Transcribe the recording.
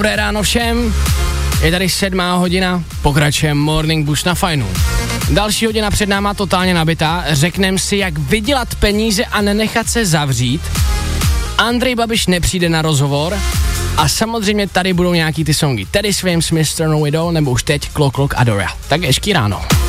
Dobré ráno všem, je tady 7 hodina, pokračuje Morning Boost na Fajnu. Další hodina před náma totálně nabitá, řekneme si, jak vydělat peníze a nenechat se zavřít. Andrej Babiš nepřijde na rozhovor a samozřejmě tady budou nějaký ty songy. Teddy Swims, Mr. No Widow, nebo už teď Clock Clock Adora. Tak hezký ráno.